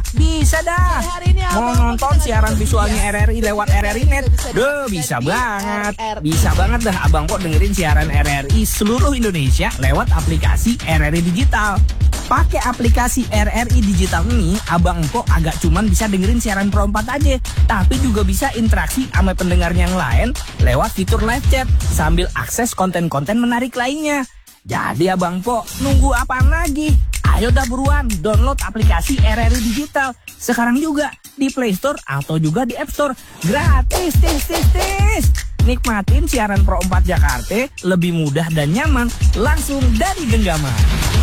Bisa dah. Mau nonton siaran visualnya RRI lewat RRI Net? Bisa banget. Bisa banget dah Abang Po dengerin siaran RRI seluruh Indonesia lewat aplikasi RRI Digital. Pakai aplikasi RRI Digital ini, Abang Po agak cuman bisa dengerin siaran Pro 4 aja, tapi juga bisa interaksi sama pendengarnya yang lain lewat fitur live chat sambil akses konten-konten menarik lainnya. Jadi Abang Po, nunggu apaan lagi? Ayo dah buruan download aplikasi RRI Digital sekarang juga di Play Store atau juga di App Store. Gratis, tis. Nikmatin siaran Pro 4 Jakarta lebih mudah dan nyaman langsung dari genggaman.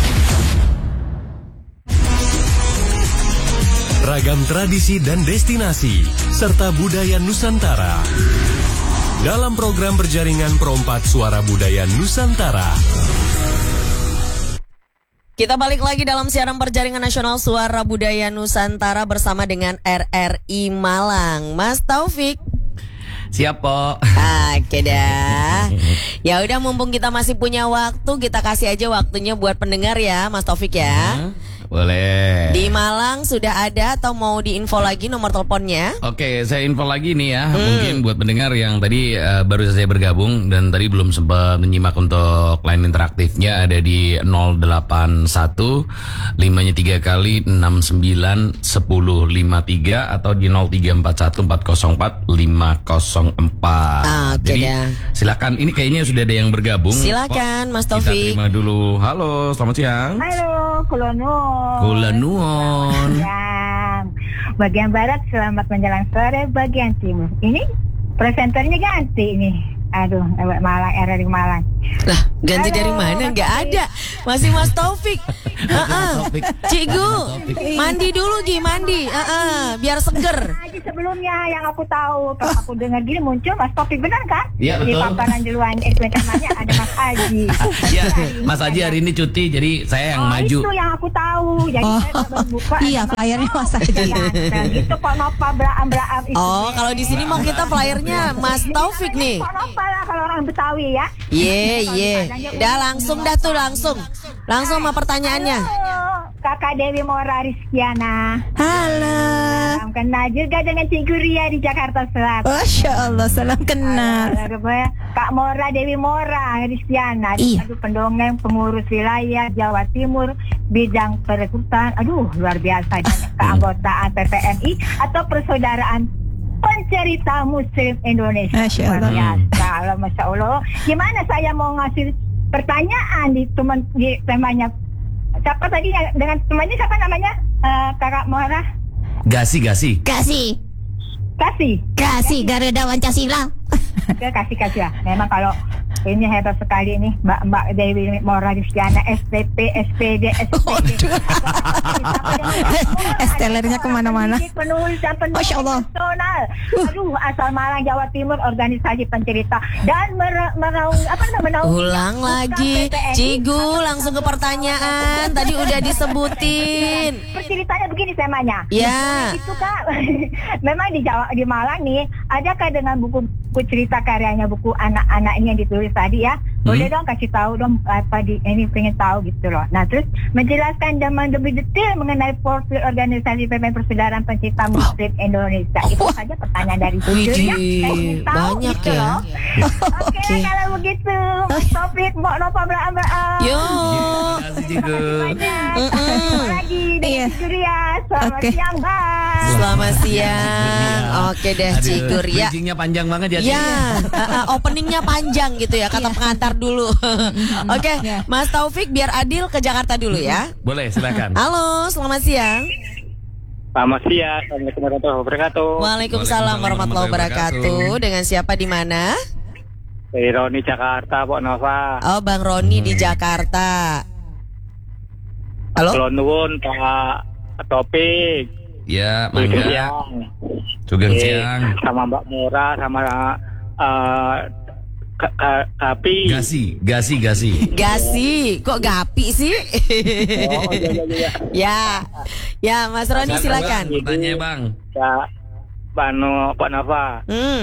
Ragam tradisi dan destinasi serta budaya Nusantara dalam program berjaringan Pro 4 Suara Budaya Nusantara. Kita balik lagi dalam siaran perjaringan nasional Suara Budaya Nusantara bersama dengan RRI Malang. Mas Taufik. Siap, Po. Oke dah. Ya udah, mumpung kita masih punya waktu, kita kasih aja waktunya buat pendengar ya, Mas Taufik ya. Boleh. Di Malang sudah ada atau mau diinfo lagi nomor teleponnya? Oke, saya info lagi nih ya. Mungkin buat pendengar yang tadi baru saja bergabung dan tadi belum sempat menyimak untuk line interaktifnya, ada di 081 5-nya 3 kali 69 10 53 atau di 0341 404 504. Jadi dah. silakan, ini kayaknya sudah ada yang bergabung. Silakan Mas Kita Taufik. terima dulu. Halo, selamat siang. Halo, Kulono. Kula nuwun. Bagian barat selamat menjelang sore, bagian timur. Ini presenternya ganti nih. Aduh, Malang, RRI Malang. Lah, ganti dari mana? Nggak ada. Masih Mas Taufik. Cikgu, mandi dulu Gi, mandi. Biar seger. Haji sebelumnya yang aku tahu, kalau aku dengar gini muncul Mas Taufik, benar kan? Iya, Di betul. paparan duluan namanya ada Mas Haji. Iya, Mas Haji hari ini cuti, jadi saya yang maju. Itu yang aku tahu. Jadi saya baru buka. Iya, flyernya Mas Haji. Itu Pak Nova Braam itu. Oh, kalau di sini mau kita flyernya Mas Taufik nih. Pak Nova lah kalau orang Betawi ya. Iya. Udah langsung dah tuh langsung sama pertanyaannya. Halo, Kakak Dewi Mora Rizkiana. Halo. Salam kenal juga dengan Cikgu Ria di Jakarta Selatan. Masya Allah, salam kenal. Kak Mora Dewi Mora Rizkiana. Iya. Aduh, pendongeng pengurus wilayah Jawa Timur bidang perekrutan. Aduh, luar biasa. Keanggotaan PPNI atau Persaudaraan Pencerita Muslim Indonesia. Masya Allah. Luar biasa. Masya Allah. Gimana saya mau ngasih pertanyaan di temanya? Siapa tadi dengan temannya, siapa namanya? Kakak Mora? Gasi. Kasih Garuda Pancasila. Kasih lah. Memang kalau ini hebat sekali nih Mbak Dewi Mora Rizkiana, SPP, SPD. Estelernya kemana-mana. Penulis dan penulis Masya Allah. nasional. Aduh, asal Malang, Jawa Timur, organisasi pencerita dan menaungi. Ulang lagi, Cigu, langsung ke pertanyaan. Tadi udah disebutin. Ceritanya begini temanya. Ya. Itu Kak, memang di Malang nih, adakah dengan buku cerita karyanya, buku anak-anak ini yang ditulis tadi ya? Boleh dong kasih tahu dong apa ini, pengen tahu gitu loh. Nah, terus menjelaskan dan lebih detail mengenai profil organisasi PPN Persaudaraan Pencinta Muslim Indonesia. Itu saja pertanyaan dari judulnya. Banyak gitu ya. loh. Oke, kalau begitu, Mas Taufik, Mbak Nova Braam. Yo. Terima kasih, Cigu. Ketemu lagi dengan Cigu Ria. Selamat siang, Bang. Selamat siang. Oke deh, Cigu Ria. Bridgingnya panjang banget ya. Ya, openingnya panjang gitu ya, kata pengantar dulu. Oke, Mas Taufik, biar adil ke Jakarta dulu ya. Boleh, silakan. Halo, selamat siang. Selamat siang, Assalamualaikum warahmatullahi wabarakatuh. Waalaikumsalam warahmatullahi wabarakatuh. Dengan siapa di mana? Dari Roni Jakarta, Pak Nova. Oh, Bang Roni di Jakarta. Halo? Kulon nuwun, Pak Topik. Ya, Sugeng mangga. siang. Sugeng siang. Sama Mbak Mora, sama Kapi. Gasi. Gasi, kok Gapi sih? Oh, iya. Ya, Mas Roni silakan. Tanya, Bang. Ya, Pak Nova.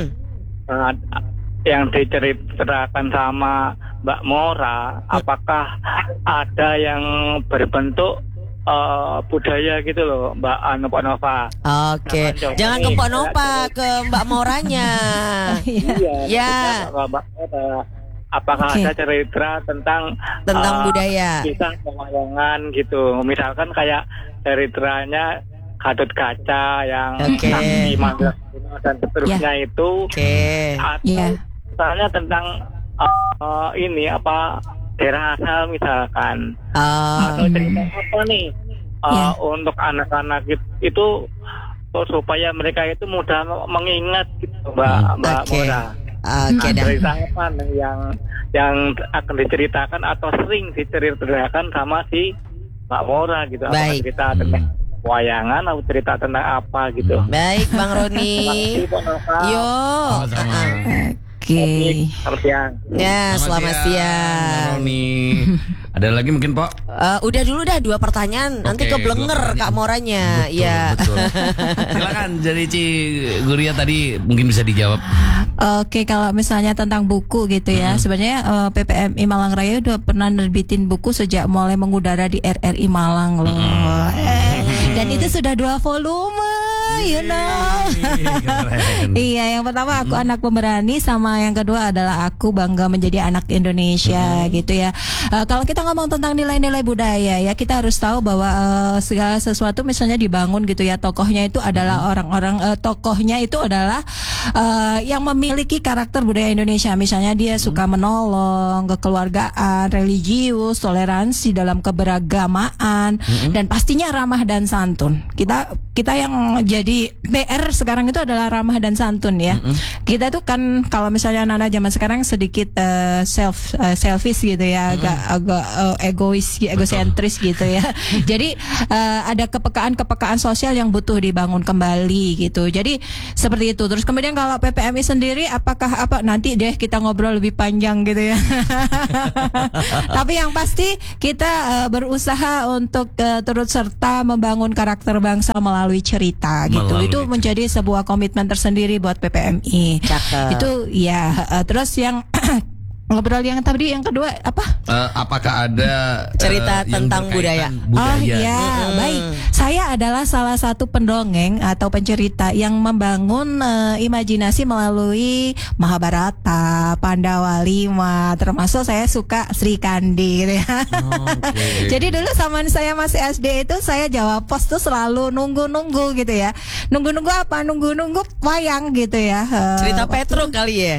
Yang diceritakan sama Mbak Mora, apakah ada yang berbentuk budaya gitu loh, Mbak Nova. Oke, Nah, jangan ke Mbak Nova, ke Mbak Mauranya. Iya. Ya. maksudnya Mbak Nova, apakah Oke. ada cerita tentang Budaya. kisah pewayangan gitu, misalkan kayak ceritanya Gatot Kaca yang Oke. Sakti Mandraguna dan seterusnya itu, Oke. atau Ya. misalnya tentang ini apa daerah asal misalkan, atau cerita apa nih Ya. untuk anak-anak itu supaya mereka itu mudah mengingat gitu, Mbak Oke. Mora. Oke dah. Cerita apa nih yang akan diceritakan atau sering diceritakan sama si Mbak Mora gitu? Apakah Baik. cerita tentang wayangan atau cerita tentang apa gitu? Baik, Bang Terima Roni. kasih, Mbak Nova. Yo. Sama-sama. Oke. Selamat siang. Ya, selamat Bang siang. Roni. Ada lagi mungkin, Pak? Udah dulu dah 2 pertanyaan. Nanti Oke, keblenger 2 Kak Moranya. Betul, Ya. betul. Silakan jadi Ci Guria tadi mungkin bisa dijawab. Oke, kalau misalnya tentang buku gitu ya, sebenarnya PPMI Malang Raya udah pernah nerbitin buku sejak mulai mengudara di RRI Malang loh. Dan itu sudah 2 volume, you know. Keren. Iya, yang pertama aku anak pemberani, sama yang kedua adalah aku bangga menjadi anak Indonesia gitu ya. Kalau kita ngomong tentang nilai-nilai budaya ya, kita harus tahu bahwa segala sesuatu misalnya dibangun gitu ya, tokohnya itu adalah orang-orang tokohnya itu adalah yang memiliki karakter budaya Indonesia. Misalnya dia suka menolong, kekeluargaan, religius, toleransi dalam keberagamaan, dan pastinya ramah dan santun. Kita yang jadi PR sekarang itu adalah ramah dan santun ya. Kita tuh kan kalau misalnya anak-anak zaman sekarang sedikit selfish gitu ya, agak egois, egosentris gitu ya. Jadi ada kepekaan sosial yang butuh dibangun kembali gitu. Jadi seperti itu. Terus kemudian kalau PPMI sendiri apakah nanti deh kita ngobrol lebih panjang gitu ya. Tapi yang pasti kita berusaha untuk turut serta membangun karakter bangsa melalui cerita gitu. Melalui Itu menjadi sebuah komitmen tersendiri buat PPMI. Cakep. Itu ya. Terus yang ngobrol yang tadi yang kedua apa? Apakah ada Cerita yang tentang berkaitan Oh budaya? iya, baik. Saya adalah salah satu pendongeng atau pencerita yang membangun imajinasi melalui Mahabharata, Pandawa 5, termasuk saya suka Sri Kandi gitu ya. Oke. Jadi dulu zaman saya masih SD itu saya jawab pos tuh selalu nunggu-nunggu gitu ya. Nunggu-nunggu apa? Nunggu-nunggu wayang gitu ya. Cerita Petro kali ya.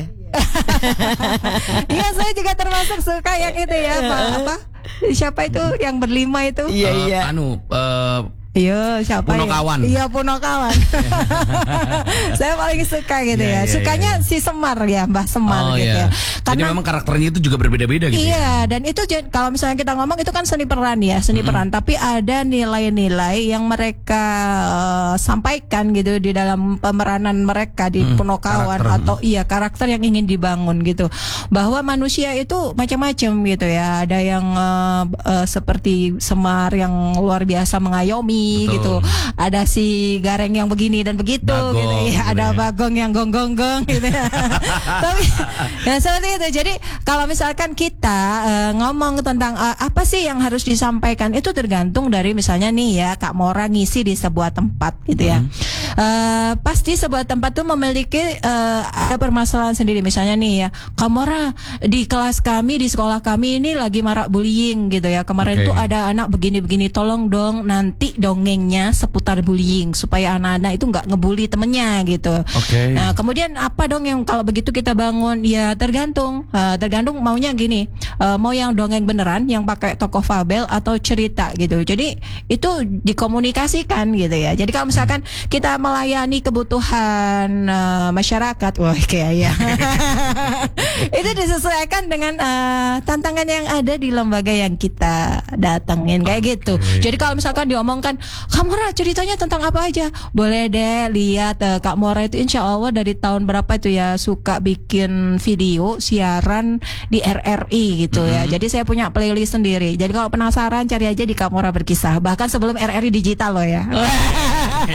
Iya, saya juga termasuk suka yang itu ya, Pak. Apa? Siapa itu yang berlima itu? Iya. Iya, siapa Punokawan. ya? Iya, Punokawan. Saya paling suka gitu ya. Iya, iya, Sukanya si Semar ya, Mbah Semar Oh gitu iya. ya. Jadi memang karakternya itu juga berbeda-beda gitu. Iya, dan itu kalau misalnya kita ngomong itu kan seni peran ya, seni peran. Tapi ada nilai-nilai yang mereka sampaikan gitu di dalam pemeranan mereka di Punokawan karakter. atau karakter yang ingin dibangun gitu. Bahwa manusia itu macam-macam gitu ya. Ada yang seperti Semar yang luar biasa mengayomi. Betul. Gitu. Ada si Gareng yang begini dan begitu Bagong, gitu. gitu Ada ya. Bagong yang gonggong-gonggong gitu ya. Tapi ya seperti itu. Jadi kalau misalkan kita ngomong tentang apa sih yang harus disampaikan, itu tergantung dari misalnya nih ya Kak Mora ngisi di sebuah tempat gitu ya. Pasti sebuah tempat tuh memiliki ada permasalahan sendiri. Misalnya nih ya, Kak Mora di kelas kami, di sekolah kami ini lagi marak bullying gitu ya. Kemarin Oke. tuh ada anak begini-begini, tolong dong nanti dongengnya seputar bullying supaya anak-anak itu nggak ngebully temennya gitu. Oke. Nah, kemudian apa dong yang kalau begitu kita bangun? Ya tergantung maunya gini, mau yang dongeng beneran yang pakai tokoh fabel atau cerita gitu. Jadi itu dikomunikasikan gitu ya. Jadi kalau misalkan kita melayani kebutuhan masyarakat, wah kayak ya. Itu disesuaikan dengan tantangan yang ada di lembaga yang kita datengin kayak gitu. Jadi kalau misalkan diomongkan, Kak Mora ceritanya tentang apa aja? Boleh deh lihat Kak Mora itu insya Allah dari tahun berapa itu ya suka bikin video siaran di RRI gitu ya. Jadi saya punya playlist sendiri. Jadi kalau penasaran cari aja di Kak Mora Berkisah. Bahkan sebelum RRI digital loh ya.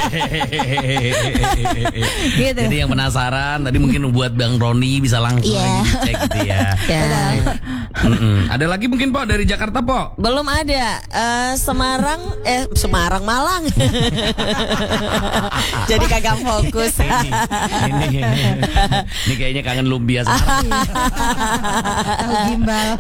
Gitu. Jadi yang penasaran tadi mungkin buat Bang Roni bisa langsung cek gitu ya. Ada lagi mungkin Po dari Jakarta Po? Belum ada. Semarang Malang. Jadi kagak fokus. Ini kayaknya kangen lumpia Semarang. Gimbal.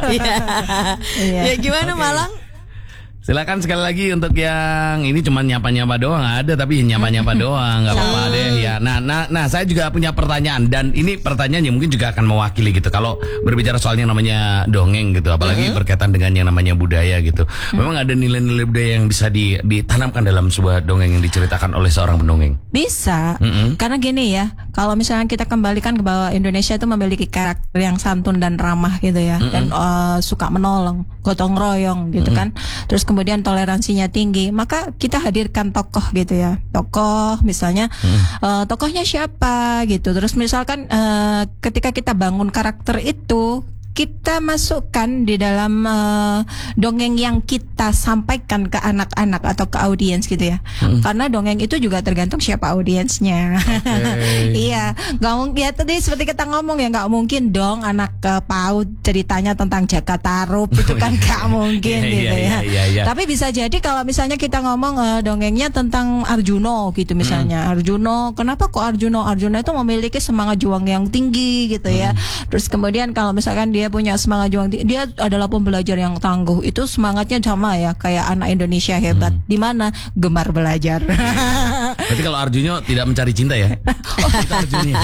Ya gimana Malang? Silakan sekali lagi untuk yang ini cuma nyapa-nyapa doang, ada tapi nyapa-nyapa doang, nggak apa-apa deh ya. Nah, saya juga punya pertanyaan dan ini pertanyaannya mungkin juga akan mewakili gitu. Kalau berbicara soal yang namanya dongeng gitu, apalagi berkaitan dengan yang namanya budaya gitu. Memang ada nilai-nilai budaya yang bisa ditanamkan dalam sebuah dongeng yang diceritakan oleh seorang pendongeng. Bisa, karena gini ya, kalau misalnya kita kembalikan ke bahwa Indonesia itu memiliki karakter yang santun dan ramah gitu ya, dan suka menolong, gotong royong gitu kan. Terus kemudian toleransinya tinggi, maka kita hadirkan tokoh gitu ya, tokoh misalnya tokohnya siapa gitu. Terus misalkan ketika kita bangun karakter itu, kita masukkan di dalam dongeng yang kita sampaikan ke anak-anak atau ke audiens gitu ya. Karena dongeng itu juga tergantung siapa audiensnya. Iya, nggak mungkin ya, tadi seperti kita ngomong ya, nggak mungkin dong anak PAUD ceritanya tentang Jakatarup itu kan nggak mungkin gitu ya. Tapi bisa jadi kalau misalnya kita ngomong dongengnya tentang Arjuno gitu misalnya. Arjuno, kenapa kok Arjuno itu memiliki semangat juang yang tinggi gitu ya. Terus kemudian kalau misalkan dia punya semangat juang, dia adalah pembelajar yang tangguh. Itu semangatnya sama ya kayak anak Indonesia hebat. Di mana? Gemar belajar. Berarti kalau Arjuno tidak mencari cinta ya? Itu Arjuno.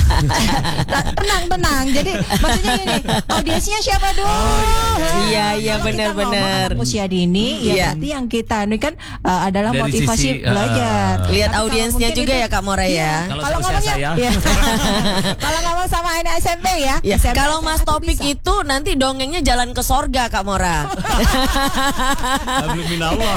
Tenang. Jadi maksudnya gini, audiensnya siapa dong? Iya benar-benar. Usia dini ya berarti yang kita ini kan adalah dari motivasi sisi, belajar. Lihat Tapi audiensnya kalau juga mungkin ya Kak Mora ya. Kalau ngomongnya kalau ngomong sama anak SMP ya. Ya, kalau Mas Topik itu nanti dongengnya jalan ke sorga Kak Mora. Alhamdulillah.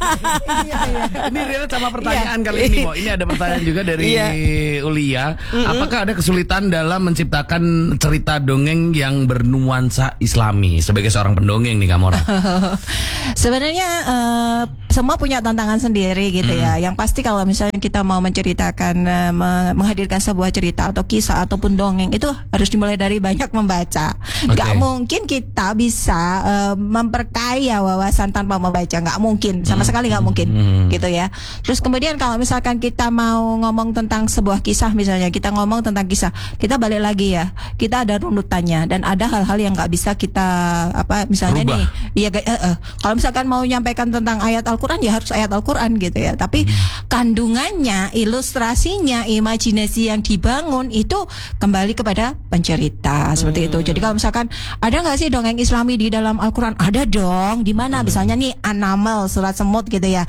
Ini Rina sama pertanyaan kali ini Mo. Ini ada pertanyaan juga dari Ulia. Apakah ada kesulitan dalam menciptakan cerita dongeng yang bernuansa Islami sebagai seorang pendongeng nih Kak Mora? Sebenarnya semua punya tantangan sendiri gitu ya. Yang pasti kalau misalnya kita mau menceritakan, menghadirkan sebuah cerita atau kisah ataupun dongeng, itu harus dimulai dari banyak membaca. Gak mungkin kita bisa memperkaya wawasan tanpa membaca, nggak mungkin, sama sekali nggak mungkin gitu ya. Terus kemudian kalau misalkan kita mau ngomong tentang sebuah kisah, misalnya kita ngomong tentang kisah, kita balik lagi ya, kita ada runutannya dan ada hal-hal yang nggak bisa kita misalnya rubah. Nih, kalau misalkan mau menyampaikan tentang ayat Al-Quran ya harus ayat Al-Quran gitu ya. Tapi kandungannya, ilustrasinya, imajinasi yang dibangun itu kembali kepada pencerita seperti itu. Jadi kalau misalkan ada nggak sih dongeng Islami di dalam Al-Quran? Ada dong. Di mana? Misalnya nih An-Naml, surat semut gitu ya.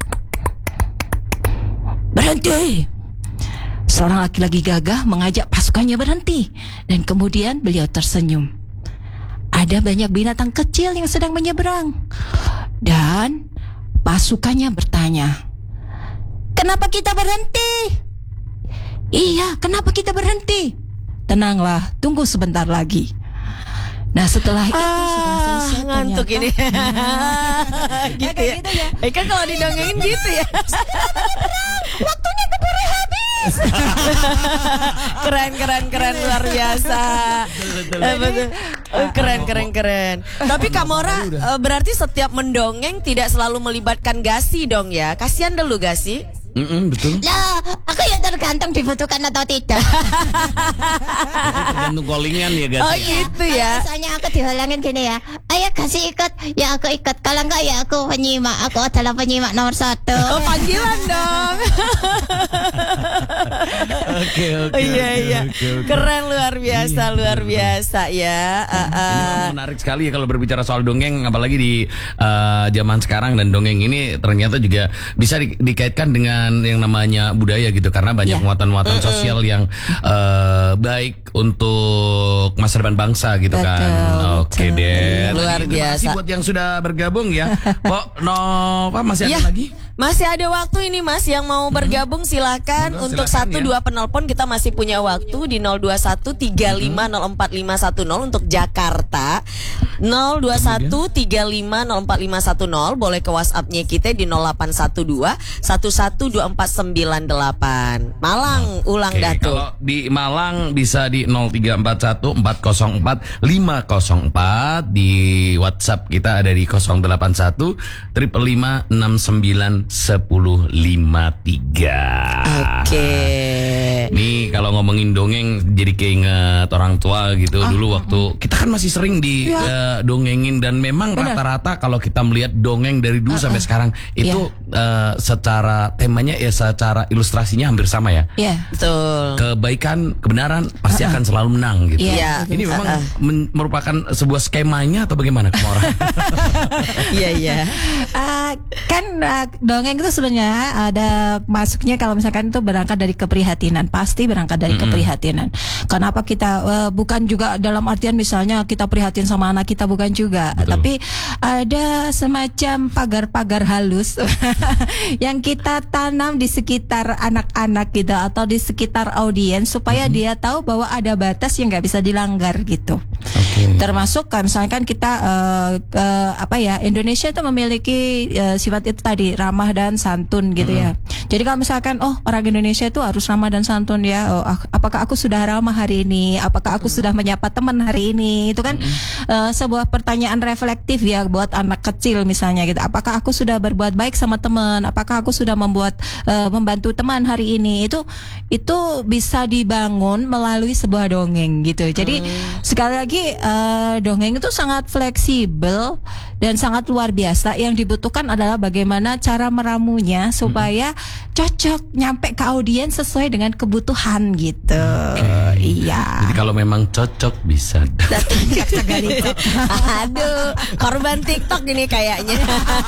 Berhenti. Seorang laki-laki gagah mengajak pasukannya berhenti dan kemudian beliau tersenyum. Ada banyak binatang kecil yang sedang menyeberang dan pasukannya bertanya, "Kenapa kita berhenti?" "Iya, kenapa kita berhenti?" "Tenanglah, tunggu sebentar lagi." Nah setelah itu sudah selesai ngantuk ini. Gitu ya. Gitu ya. Kan kalau didongengin gitu ya. Waktunya keburu habis. Keren luar biasa. Keren. Tapi Kak Mora berarti setiap mendongeng tidak selalu melibatkan Gasi dong ya. Kasihan dulu Gasi. Betul. Lah, aku ya tergantung dibutuhkan atau tidak. Tergantung callingan ya guys. Oh gitu ya. Misalnya aku dihalangin gini ya, ayo kasih ikut, ya aku ikut. Kalau enggak ya aku penyimak. Aku adalah penyimak nomor 1. Oh panggilan dong. Oke. Iya. Keren luar biasa ya. Ini menarik sekali ya kalau berbicara soal dongeng, apalagi di zaman sekarang, dan dongeng ini ternyata juga bisa dikaitkan dengan yang namanya budaya gitu, karena banyak muatan-muatan sosial yang baik untuk masa depan bangsa gitu kan. Oke deh. Luar Terima kasih biasa. buat yang sudah bergabung ya. Kok Nova masih ada lagi? Masih ada waktu ini Mas yang mau bergabung silakan. Untuk silakan 1-2 penelpon kita masih punya waktu di 021 35 04 510 untuk Jakarta. 02135045510. Boleh ke WhatsApp-nya kita di 0812 112498. Malang, ulang dah tuh. Kalau di Malang bisa di 0341 404 504. Di WhatsApp kita ada di 081 555 69 1053. Oke. Nih kalau ngomongin dongeng jadi keinget orang tua gitu. Dulu waktu kita kan masih sering di dongengin, dan memang rata-rata kalau kita melihat dongeng dari dulu sampai sekarang itu secara temanya ya, secara ilustrasinya hampir sama ya. Iya. Betul. Kebaikan, kebenaran pasti akan selalu menang gitu. Iya. Ini memang merupakan sebuah skemanya atau bagaimana Kamora? Iya. Dongeng itu sebenarnya ada masuknya kalau misalkan itu berangkat dari keprihatinan, pasti berangkat dari keprihatinan. Kenapa kita bukan juga dalam artian misalnya kita prihatin sama anak kita, bukan juga. Betul. Tapi ada semacam pagar-pagar halus yang kita tanam di sekitar anak-anak kita atau di sekitar audiens supaya dia tahu bahwa ada batas yang nggak bisa dilanggar gitu. Termasuk kan misalkan kita Indonesia itu memiliki sifat itu tadi, ramah dan santun gitu ya. Jadi kalau misalkan orang Indonesia itu harus ramah dan santun ya. Apakah aku sudah ramah hari ini? Apakah aku sudah menyapa teman hari ini? Itu kan sebuah pertanyaan reflektif ya buat anak kecil misalnya gitu. Apakah aku sudah berbuat baik sama teman? Apakah aku sudah membantu teman hari ini? Itu bisa dibangun melalui sebuah dongeng gitu. Jadi sekali lagi dongeng itu sangat fleksibel dan sangat luar biasa. Yang dibutuhkan adalah bagaimana cara meramunya supaya cocok nyampe ke audiens sesuai dengan kebutuhan gitu. Iya. Jadi kalau memang cocok bisa. Aduh, korban TikTok ini kayaknya.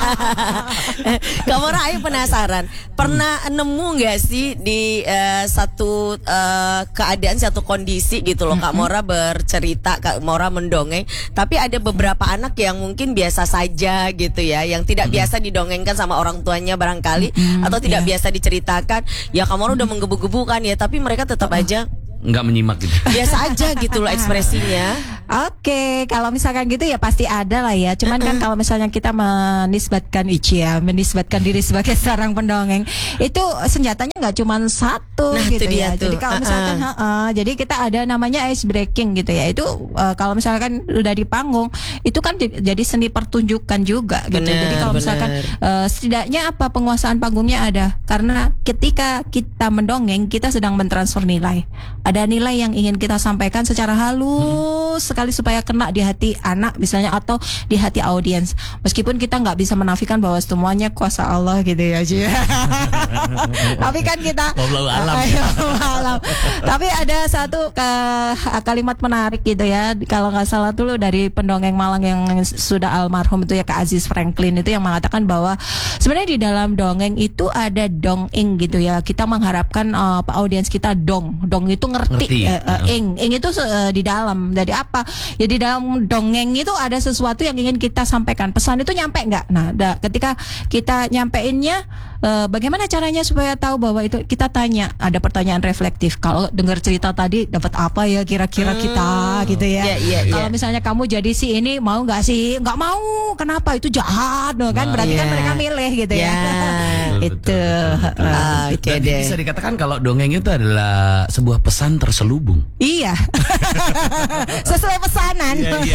Kamu Rai penasaran, pernah nemu nggak sih di satu keadaan, satu kondisi gitu loh, Kak Mora bercerita, Kak Mora mendongeng, tapi ada beberapa anak yang mungkin biasa saja gitu ya, yang tidak biasa didongengkan sama orang tuanya barangkali, atau tidak biasa diceritakan. Ya Kak Mora udah menggebu-gebu kan ya, tapi mereka tetap aja nggak menyimak gitu. biasa aja gitu loh ekspresinya. Oke, kalau misalkan gitu ya pasti ada lah ya. Cuman kan kalau misalnya kita menisbatkan diri sebagai seorang pendongeng, itu senjatanya nggak cuma satu gitu ya. Jadi kalau misalkan jadi kita ada namanya ice breaking gitu ya. Itu kalau misalkan udah di panggung, itu kan jadi seni pertunjukan juga gitu. Jadi kalau misalkan setidaknya apa, penguasaan panggungnya ada. Karena ketika kita mendongeng, kita sedang mentransfer nilai. Ada nilai yang ingin kita sampaikan secara halus sekali supaya kena di hati anak misalnya, atau di hati audiens. Meskipun kita nggak bisa menafikan bahwa semuanya kuasa Allah gitu ya. Tapi kan kita alam. Tapi ada satu kalimat menarik gitu ya, kalau nggak salah dulu dari pendongeng Malang yang sudah almarhum itu ya, Kak Aziz Franklin, itu yang mengatakan bahwa sebenarnya di dalam dongeng itu ada dongeng gitu ya. Kita mengharapkan audiens kita dong itu ngerti. Ing itu di dalam dari apa ya, di dalam dongeng itu ada sesuatu yang ingin kita sampaikan, pesan itu nyampe nggak? Nah ketika kita nyampeinnya, bagaimana caranya supaya tahu bahwa itu, kita tanya, ada pertanyaan reflektif. Kalau dengar cerita tadi dapat apa ya kira-kira kita gitu ya. Kalau misalnya kamu jadi si ini, mau nggak sih? Nggak mau. Kenapa? Itu jahat kan, berarti kan mereka milih gitu ya. Itu oke deh. Bisa dikatakan kalau dongeng itu adalah sebuah pesan terselubung. Iya. Sesuai pesanan.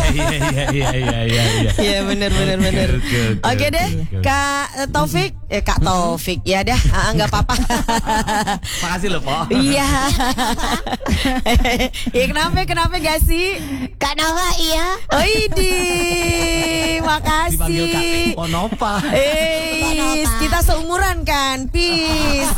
Iya benar. Oke deh, Kak Taufik, Kak Taufik ya dah, nggak apa-apa. Makasih loh, Po. Iya. Ya kenapa gak sih? Kak Nova iya. Oh ini, makasih. Dipanggil Kak Onopa. Kita seumuran kan, peace.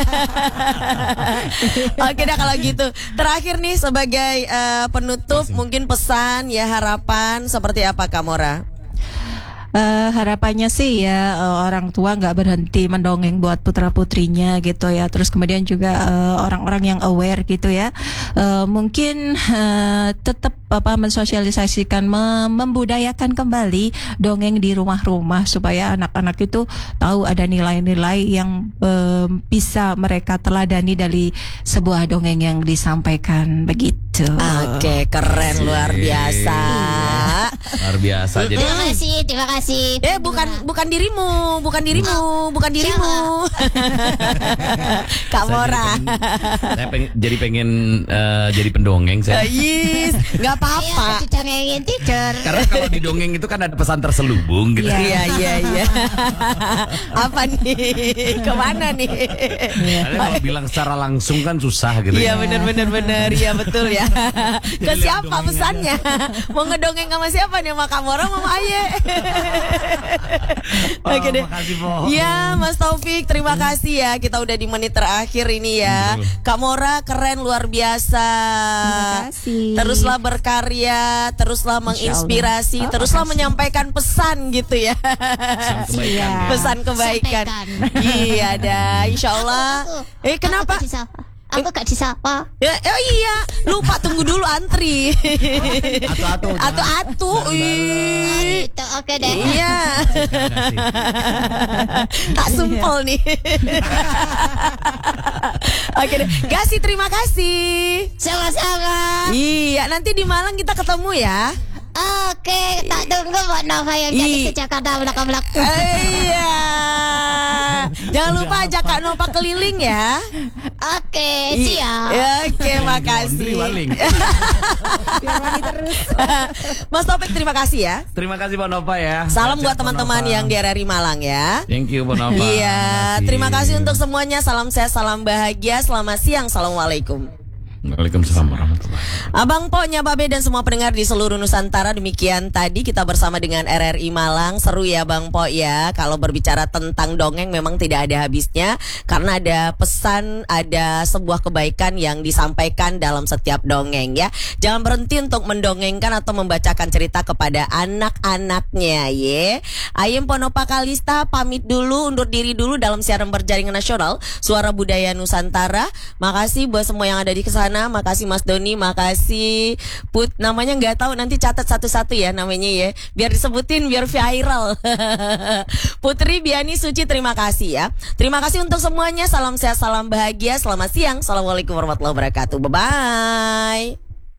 Oke dah kalau gitu. Terakhir nih sebagai penutup, mungkin pesan ya, harapan seperti apa Kak Mora? Harapannya sih ya orang tua nggak berhenti mendongeng buat putra putrinya gitu ya. Terus kemudian juga orang-orang yang aware gitu ya, mungkin tetap mensosialisasikan, membudayakan kembali dongeng di rumah-rumah supaya anak-anak itu tahu ada nilai-nilai yang bisa mereka teladani dari sebuah dongeng yang disampaikan begitu. Oke, keren, luar biasa. Luar biasa. Jadi Terima kasih. Bukan dirimu. Kak Mora. Saya pengen jadi pendongeng saya. Yes, nggak apa-apa. Teacher. Karena kalau di dongeng itu kan ada pesan terselubung gitu. Iya. Apa nih? Kemana nih? Karena kalau bilang secara langsung kan susah gitu. Iya ya. benar. Iya betul ya. Ke siapa pesannya? Mau ngedongeng sama siapa nih? Sama Kak Mora, Mama Aye. Oke deh. Makasih, Po. Ya, Mas Taufik, terima kasih ya. Kita udah di menit terakhir ini ya. Kak Mora keren luar biasa. Terima kasih. Teruslah berkarya, teruslah menginspirasi, teruslah menyampaikan pesan gitu ya. Pesan kebaikan. Iya dah, insya Allah. Kenapa? Aku gak disapa. Ya, oh iya, lupa tunggu dulu antri. Atu-atu. Itu oke deh. Iya. Tak sumpel nih. Oke deh, Gasi terima kasih. Sama-sama. Iya, nanti di Malang kita ketemu ya. Oke, tak tunggu Mbak Nova yang jadi ke Jakarta belakang-belakang. Iya. Jangan lupa ajak Kak Nova keliling ya. Oke, siap. Oke, makasih. Mas Topik terima kasih ya. Terima kasih Mbak Nova ya. Salam buat teman-teman yang di RRI Malang ya. Thank you Mbak Nova. Iya, terima kasih untuk semuanya. Salam sehat, salam bahagia. Selamat siang. Assalamualaikum. Waalaikumsalam warahmatullahi. Abang Po, Babe dan semua pendengar di seluruh Nusantara, demikian tadi kita bersama dengan RRI Malang. Seru ya Bang Po ya. Kalau berbicara tentang dongeng memang tidak ada habisnya, karena ada pesan, ada sebuah kebaikan yang disampaikan dalam setiap dongeng ya. Jangan berhenti untuk mendongengkan atau membacakan cerita kepada anak-anaknya ya. Ayem Ponopa Kalista pamit dulu, undur diri dulu dalam siaran berjaringan nasional Suara Budaya Nusantara. Makasih buat semua yang ada di kesana. Makasih Mas Doni, makasih Put, namanya nggak tahu, nanti catat satu-satu ya namanya ya, biar disebutin biar viral. Putri, Biani, Suci, terima kasih ya. Terima kasih untuk semuanya. Salam sehat, salam bahagia. Selamat siang. Assalamualaikum warahmatullahi wabarakatuh. Bye-bye.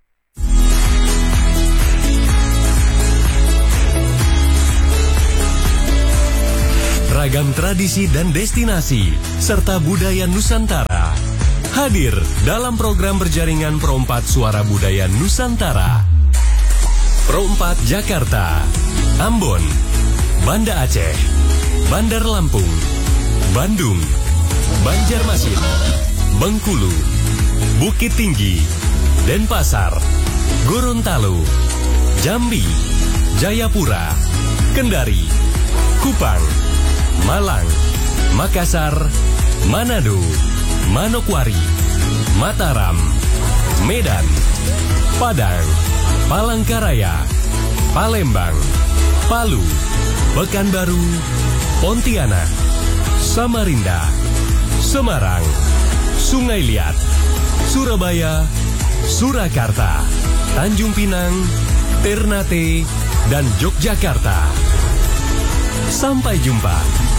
Ragam tradisi dan destinasi serta budaya Nusantara hadir dalam program berjaringan Pro4 Suara Budaya Nusantara. Pro4 Jakarta, Ambon, Banda Aceh, Bandar Lampung, Bandung, Banjarmasin, Bengkulu, Bukit Tinggi, Denpasar, Gorontalo, Jambi, Jayapura, Kendari, Kupang, Malang, Makassar, Manado, Manokwari, Mataram, Medan, Padang, Palangkaraya, Palembang, Palu, Pekanbaru, Pontianak, Samarinda, Semarang, Sungai Liat, Surabaya, Surakarta, Tanjung Pinang, Ternate, dan Yogyakarta. Sampai jumpa.